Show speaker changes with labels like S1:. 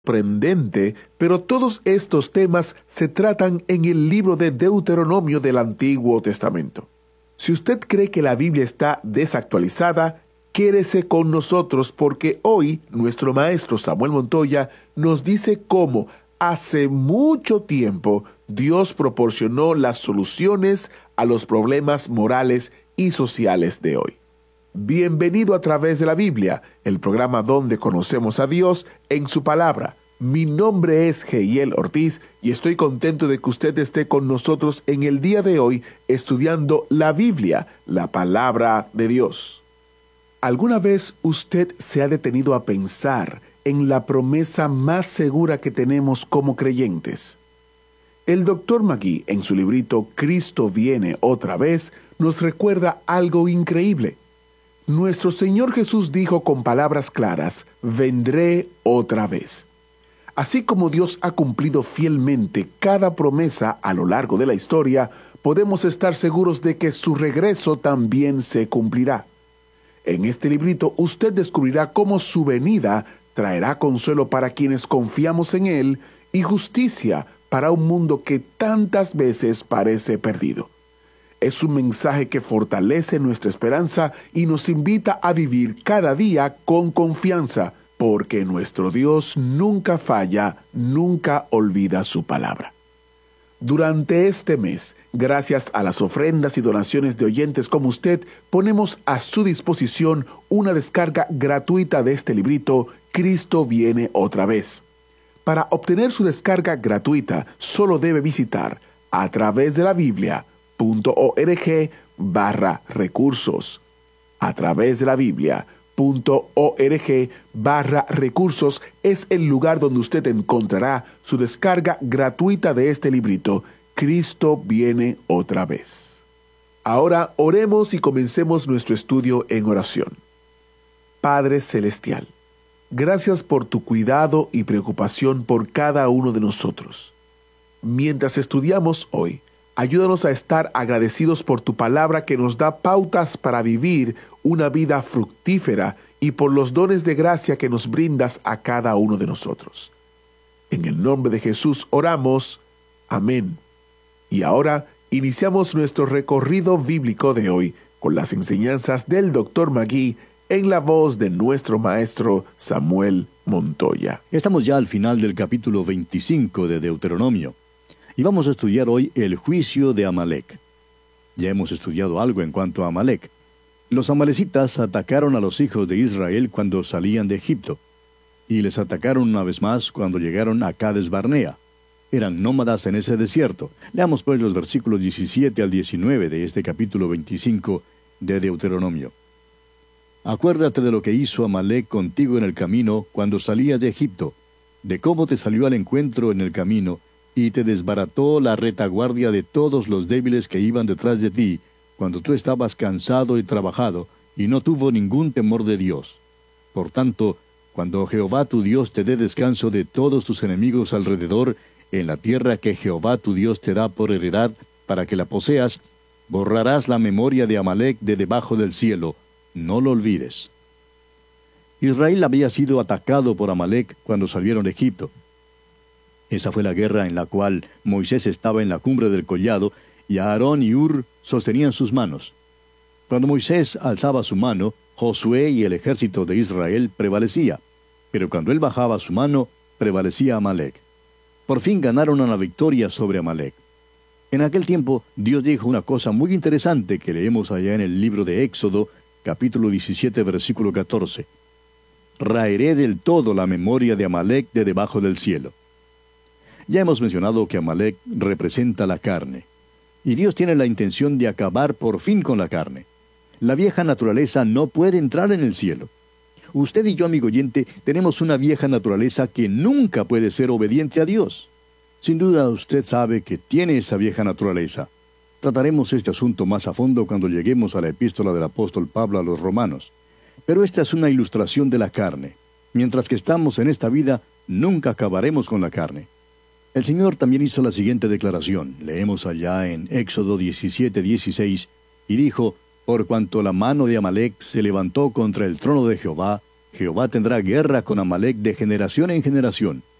S1: sorprendente, pero todos estos temas se tratan en el libro de Deuteronomio del Antiguo Testamento. Si usted cree que la Biblia está desactualizada, quédese con nosotros porque hoy nuestro maestro Samuel Montoya nos dice cómo hace mucho tiempo Dios proporcionó las soluciones a los problemas morales y sociales de hoy. Bienvenido a través de la Biblia, el programa donde conocemos a Dios en su palabra. Mi nombre es Heiel Ortiz y estoy contento de que usted esté con nosotros en el día de hoy estudiando la Biblia, la palabra de Dios. ¿Alguna vez usted se ha detenido a pensar en la promesa más segura que tenemos como creyentes? El Dr. Magee, en su librito Cristo viene otra vez, nos recuerda algo increíble. Nuestro Señor Jesús dijo con palabras claras, vendré otra vez. Así como Dios ha cumplido fielmente cada promesa a lo largo de la historia, podemos estar seguros de que su regreso también se cumplirá. En este librito usted descubrirá cómo su venida traerá consuelo para quienes confiamos en Él y justicia para un mundo que tantas veces parece perdido. Es un mensaje que fortalece nuestra esperanza y nos invita a vivir cada día con confianza, porque nuestro Dios nunca falla, nunca olvida su palabra. Durante este mes, gracias a las ofrendas y donaciones de oyentes como usted, ponemos a su disposición una descarga gratuita de este librito, Cristo viene otra vez. Para obtener su descarga gratuita, solo debe visitar a través de la Biblia.org/recursos. A través de la Biblia.org/recursos es el lugar donde usted encontrará su descarga gratuita de este librito, Cristo viene otra vez. Ahora oremos y comencemos nuestro estudio en oración. Padre Celestial, gracias por tu cuidado y preocupación por cada uno de nosotros. Mientras estudiamos hoy, ayúdanos a estar agradecidos por tu palabra que nos da pautas para vivir una vida fructífera y por los dones de gracia que nos brindas a cada uno de nosotros. En el nombre de Jesús oramos. Amén. Y ahora iniciamos nuestro recorrido bíblico de hoy con las enseñanzas del Dr. Magee en la voz de nuestro maestro Samuel Montoya.
S2: Estamos ya al final del capítulo 25 de Deuteronomio. Y vamos a estudiar hoy el juicio de Amalec. Ya hemos estudiado algo en cuanto a Amalec. Los amalecitas atacaron a los hijos de Israel cuando salían de Egipto, y les atacaron una vez más cuando llegaron a Cades Barnea. Eran nómadas en ese desierto. Leamos pues los versículos 17 al 19 de este capítulo 25 de Deuteronomio. Acuérdate de lo que hizo Amalec contigo en el camino cuando salías de Egipto, de cómo te salió al encuentro en el camino, y te desbarató la retaguardia de todos los débiles que iban detrás de ti, cuando tú estabas cansado y trabajado, y no tuvo ningún temor de Dios. Por tanto, cuando Jehová tu Dios te dé descanso de todos tus enemigos alrededor, en la tierra que Jehová tu Dios te da por heredad, para que la poseas, borrarás la memoria de Amalec de debajo del cielo, no lo olvides. Israel había sido atacado por Amalec cuando salieron de Egipto. Esa fue la guerra en la cual Moisés estaba en la cumbre del collado, y Aarón y Hur sostenían sus manos. Cuando Moisés alzaba su mano, Josué y el ejército de Israel prevalecía, pero cuando él bajaba su mano, prevalecía Amalec. Por fin ganaron una victoria sobre Amalec. En aquel tiempo, Dios dijo una cosa muy interesante que leemos allá en el libro de Éxodo, capítulo 17, versículo 14. Raeré del todo la memoria de Amalec de debajo del cielo. Ya hemos mencionado que Amalec representa la carne, y Dios tiene la intención de acabar por fin con la carne. La vieja naturaleza no puede entrar en el cielo. Usted y yo, amigo oyente, tenemos una vieja naturaleza que nunca puede ser obediente a Dios. Sin duda usted sabe que tiene esa vieja naturaleza. Trataremos este asunto más a fondo cuando lleguemos a la epístola del apóstol Pablo a los romanos. Pero esta es una ilustración de la carne. Mientras que estamos en esta vida, nunca acabaremos con la carne. El Señor también hizo la siguiente declaración. Leemos allá en Éxodo 17:16, y dijo: por cuanto la mano de Amalec se levantó contra el trono de Jehová, Jehová tendrá guerra con Amalec de generación en generación.